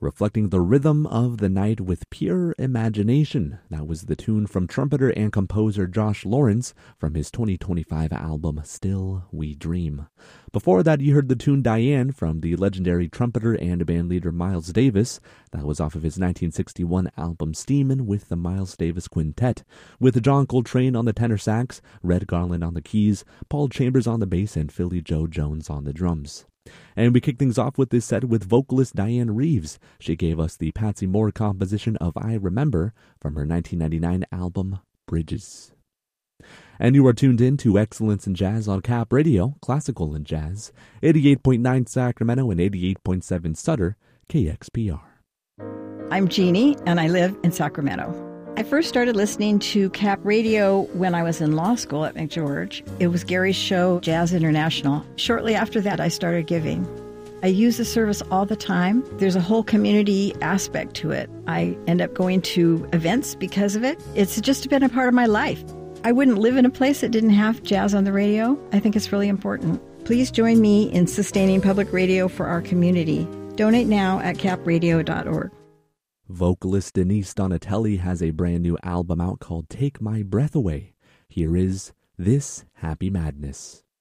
reflecting the rhythm of the night with pure imagination. That was the tune from trumpeter and composer Josh Lawrence from his 2025 album Still We Dream. Before that, you heard the tune Diane from the legendary trumpeter and bandleader Miles Davis. That was off of his 1961 album Steamin' with the Miles Davis Quintet, with John Coltrane on the tenor sax, Red Garland on the keys, Paul Chambers on the bass, and Philly Joe Jones on the drums. And we kick things off with this set with vocalist Diane Reeves. She gave us the Patsy Moore composition of I Remember from her 1999 album Bridges. And you are tuned in to Excellence in Jazz on Cap Radio, classical and jazz, 88.9 Sacramento and 88.7 Sutter, KXPR. I'm Jeannie, and I live in Sacramento. I first started listening to Cap Radio when I was in law school at McGeorge. It was Gary's show, Jazz International. Shortly after that, I started giving. I use the service all the time. There's a whole community aspect to it. I end up going to events because of it. It's just been a part of my life. I wouldn't live in a place that didn't have jazz on the radio. I think it's really important. Please join me in sustaining public radio for our community. Donate now at capradio.org. Vocalist Denise Donatelli has a brand new album out called Take My Breath Away. Here is This Happy Madness.